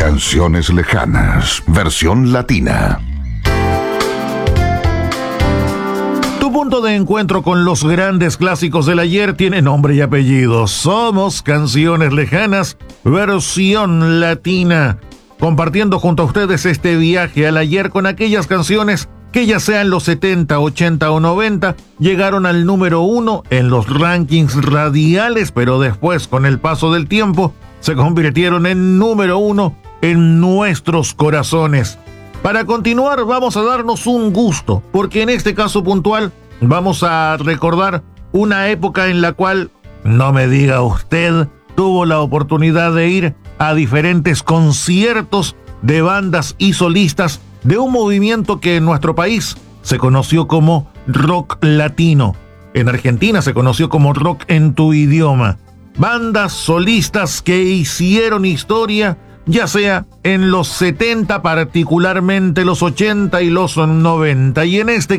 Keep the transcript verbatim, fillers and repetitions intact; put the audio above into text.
Canciones lejanas, versión latina. Tu punto de encuentro con los grandes clásicos del ayer tiene nombre y apellido. Somos Canciones Lejanas, versión latina. Compartiendo junto a ustedes este viaje al ayer con aquellas canciones que ya sean los setenta, ochenta o noventa, llegaron al número uno en los rankings radiales, pero después, con el paso del tiempo, se convirtieron en número uno en nuestros corazones. Para continuar, vamos a darnos un gusto, porque en este caso puntual vamos a recordar una época en la cual, no me diga usted, tuvo la oportunidad de ir a diferentes conciertos de bandas y solistas de un movimiento que en nuestro país se conoció como rock latino. En Argentina se conoció como rock en tu idioma. Bandas solistas que hicieron historia, ya sea en los setenta, particularmente los ochenta y los noventa. Y en este